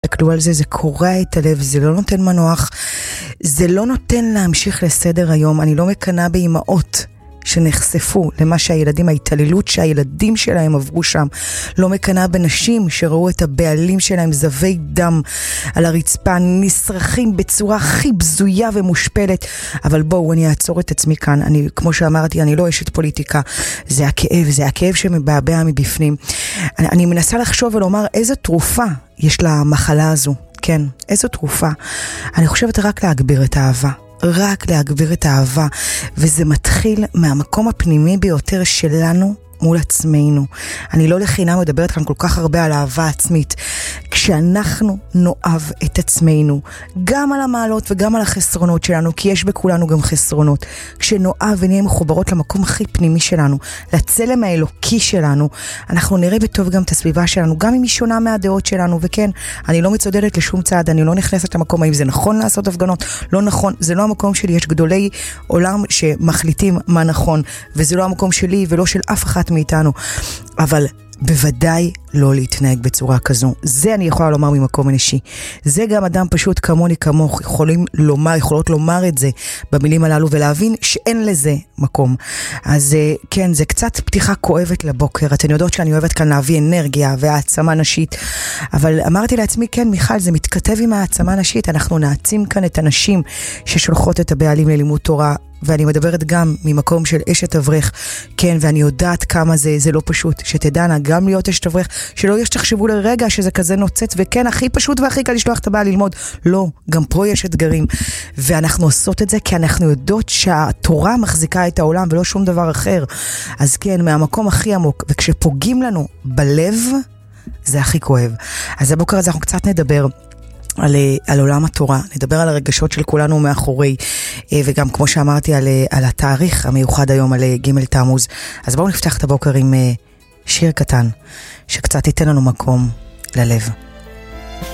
תקלו על זה, זה קורע את הלב, זה לא נותן מנוח, זה לא נותן להמשיך לסדר היום. אני לא מקנה באימהות שנחשפו למה שהילדים, ההתעללות שהילדים שלהם עברו שם, לא מקנה בנשים שראו את הבעלים שלהם זבי דם על הרצפה, נשרכים בצורה הכי בזויה ומושפלת. אבל בואו, אני אעצור את עצמי כאן. כמו שאמרתי, אני לא אשת פוליטיקה, זה הכאב שמבעבע מבפנים. אני מנסה לחשוב ולומר איזו תרופה יש למחלה הזו. כן, איזו תרופה. אני חושבת רק להגביר את האהבה. רק להגביר את האהבה, וזה מתחיל מהמקום הפנימי ביותר שלנו מול עצמנו. אני לא לחינם מדברת כאן כל כך הרבה על אהבה עצמית. כשאנחנו נאהב את עצמנו, גם על המעלות וגם על החסרונות שלנו, כי יש בכולנו גם חסרונות, כשנאהב ונהיה מחוברות למקום הכי פנימי שלנו, לצלם האלוקי שלנו, אנחנו נראה בטוב גם את הסביבה שלנו, גם אם היא שונה מהדעות שלנו. וכן, אני לא מצודדת לשום צעד, אני לא נכנסת למקום האם זה נכון לעשות הפגנות, לא נכון, זה לא המקום שלי. יש גדולי עולם שמחליטים מה נכון, וזה לא המקום שלי ולא של אף אחת מאיתנו, אבל בוודאי לא להתנהג בצורה כזו. זה אני יכולה לומר ממקום אנשי. זה גם אדם פשוט כמוני כמוך יכולות לומר את זה במילים הללו ולהבין שאין לזה מקום. אז כן, זה קצת פתיחה כואבת לבוקר. אתן יודעות שאני אוהבת כאן להביא אנרגיה והעצמה נשית, אבל אמרתי לעצמי, כן מיכל, זה מתכתב עם העצמה נשית. אנחנו נעצים כאן את הנשים ששולחות את הבעלים ללימוד תורה, ואני מדברת גם ממקום של אשת אברך, כן, ואני יודעת כמה זה לא פשוט, שתדענה גם להיות אשת אברך, שלא יש תחשבו לרגע שזה כזה נוצץ, וכן, הכי פשוט והכי קל לשלוח את הבעל ללמוד. לא, גם פה יש אתגרים, ואנחנו עושות את זה כי אנחנו יודעות שהתורה מחזיקה את העולם ולא שום דבר אחר. אז כן, מהמקום הכי עמוק, וכשפוגעים לנו בלב, זה הכי כואב. אז הבוקר הזה אנחנו קצת נדבר על עולם התורה, נדבר על הרגשות של כולנו מאחורי, וגם כמו שאמרתי על התאריך המיוחד היום, על ג' תמוז. אז בואו נפתח את הבוקר עם שיר קטן שקצת ייתן לנו מקום ללב.